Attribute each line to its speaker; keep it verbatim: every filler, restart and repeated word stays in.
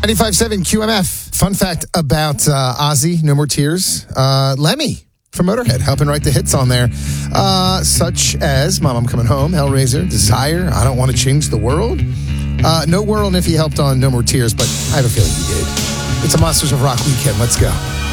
Speaker 1: ninety-five point seven Q M F. Fun fact about uh, Ozzy, No More Tears. Uh, Lemmy from Motorhead helping write the hits on there, uh, such as Mom, I'm Coming Home, Hellraiser, Desire, I Don't Want to Change the World. Uh, no World if he helped on No More Tears, but I have a feeling he did. It's a Monsters of Rock weekend. Let's go.